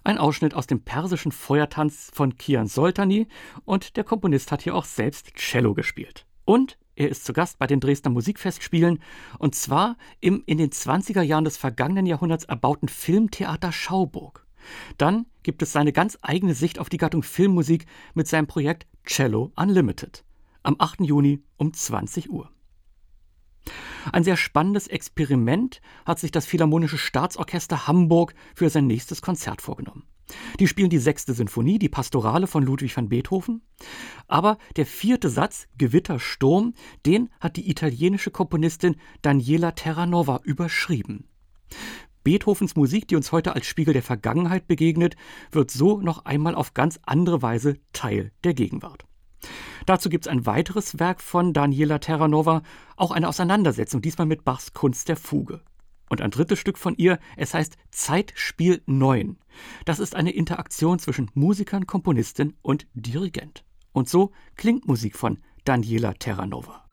Ein Ausschnitt aus dem persischen Feuertanz von Kian Soltani, und der Komponist hat hier auch selbst Cello gespielt. Und er ist zu Gast bei den Dresdner Musikfestspielen, und zwar im in den 20er Jahren des vergangenen Jahrhunderts erbauten Filmtheater Schauburg. Dann gibt es seine ganz eigene Sicht auf die Gattung Filmmusik mit seinem Projekt Cello Unlimited. Am 8. Juni um 20 Uhr. Ein sehr spannendes Experiment hat sich das Philharmonische Staatsorchester Hamburg für sein nächstes Konzert vorgenommen. Die spielen die 6. Sinfonie, die Pastorale von Ludwig van Beethoven. Aber der 4. Satz, Gewittersturm, den hat die italienische Komponistin Daniela Terranova überschrieben. Beethovens Musik, die uns heute als Spiegel der Vergangenheit begegnet, wird so noch einmal auf ganz andere Weise Teil der Gegenwart. Dazu gibt es ein weiteres Werk von Daniela Terranova, auch eine Auseinandersetzung, diesmal mit Bachs Kunst der Fuge. Und ein drittes Stück von ihr, es heißt Zeitspiel 9. Das ist eine Interaktion zwischen Musikern, Komponistin und Dirigent. Und so klingt Musik von Daniela Terranova.